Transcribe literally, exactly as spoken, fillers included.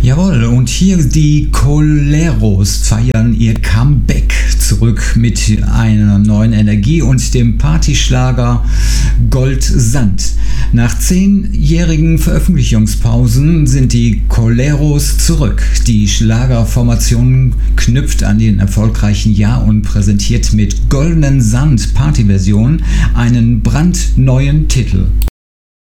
Jawohl, und hier die Coleros feiern ihr Comeback zurück mit einer neuen Energie und dem Partyschlager Gold Sand. Nach zehnjährigen Veröffentlichungspausen sind die Coleros zurück. Die Schlagerformation knüpft an den erfolgreichen Jahr und präsentiert mit Goldenen Sand Partyversion einen brandneuen Titel.